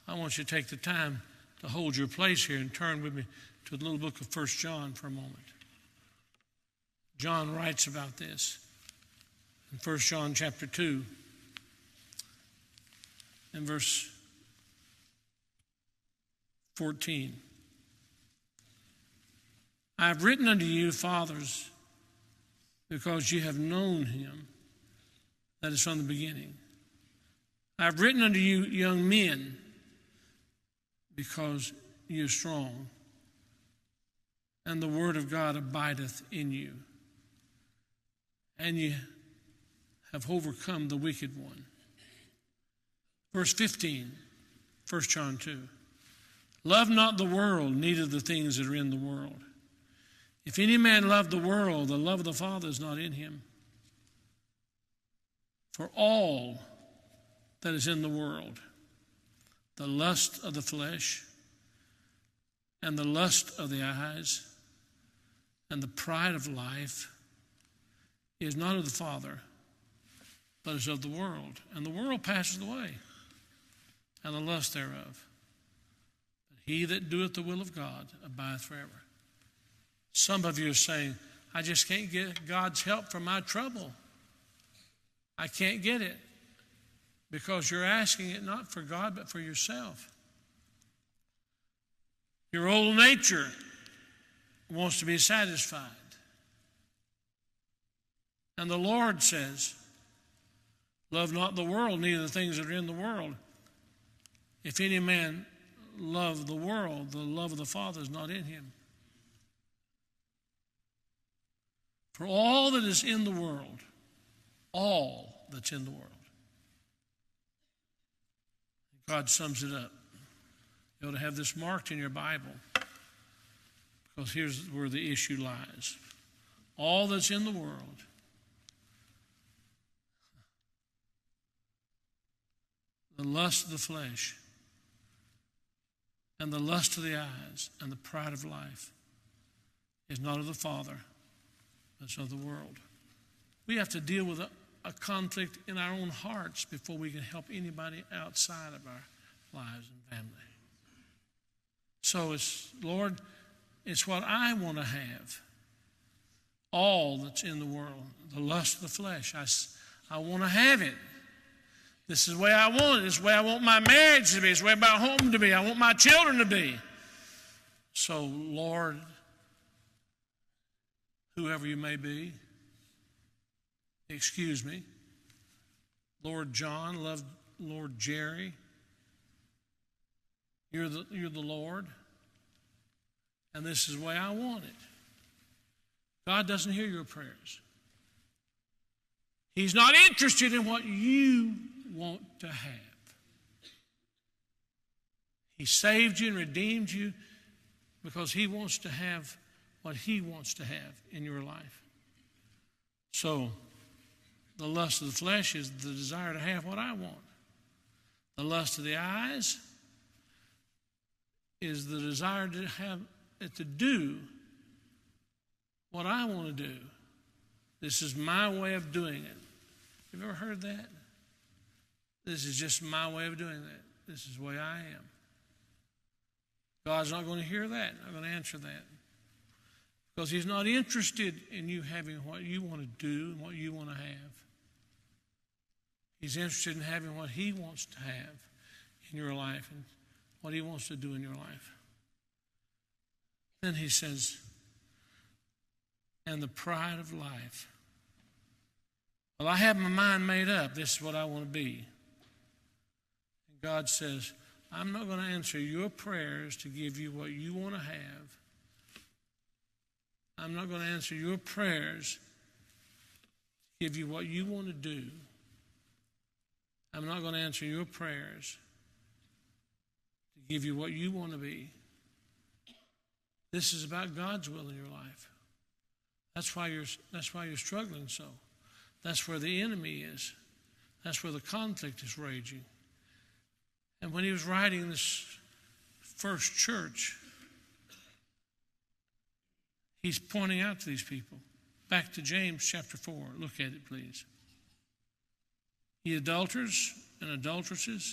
I want you to take the time to hold your place here and turn with me to the little book of 1 John for a moment. John writes about this in 1 John chapter 2 and verse 14. I have written unto you, fathers, because you have known him that is from the beginning. I have written unto you, young men, because you are strong, and the word of God abideth in you, and you have overcome the wicked one. Verse 15, 1 John 2. Love not the world, neither the things that are in the world. If any man love the world, the love of the Father is not in him. For all that is in the world, the lust of the flesh, and the lust of the eyes, and the pride of life, is not of the Father, but is of the world. And the world passes away, and the lust thereof. But he that doeth the will of God abideth forever. Some of you are saying, I just can't get God's help for my trouble. I can't get it. Because you're asking it not for God, but for yourself. Your old nature wants to be satisfied. And the Lord says, love not the world, neither the things that are in the world. If any man love the world, the love of the Father is not in him. For all that is in the world, all that's in the world. God sums it up. You ought to have this marked in your Bible, because here's where the issue lies. All that's in the world, the lust of the flesh, and the lust of the eyes, and the pride of life, is not of the Father, but it's of the world. We have to deal with a conflict in our own hearts before we can help anybody outside of our lives and family. So it's, Lord, it's what I want to have. All that's in the world, the lust of the flesh. I want to have it. This is the way I want it. This is the way I want my marriage to be. This is the way my home to be. I want my children to be. So, Lord, whoever you may be, excuse me, Lord John, Lord Jerry, you're the Lord, and this is the way I want it. God doesn't hear your prayers. He's not interested in what you want to have. He saved you and redeemed you because he wants to have what he wants to have in your life. So, the lust of the flesh is the desire to have what I want. The lust of the eyes is the desire to have it to do what I want to do. This is my way of doing it. Have you ever heard that? This is just my way of doing that. This is the way I am. God's not going to hear that, not going to answer that. Because he's not interested in you having what you want to do and what you want to have. He's interested in having what he wants to have in your life and what he wants to do in your life. Then he says, and the pride of life. Well, I have my mind made up. This is what I want to be. And God says, I'm not going to answer your prayers to give you what you want to have. I'm not going to answer your prayers to give you what you want to do. I'm not going to answer your prayers to give you what you want to be. This is about God's will in your life. That's why you're struggling so. That's where the enemy is. That's where the conflict is raging. And when he was writing this first church, he's pointing out to these people. Back to James chapter 4. Look at it, please. Ye adulterers and adulteresses,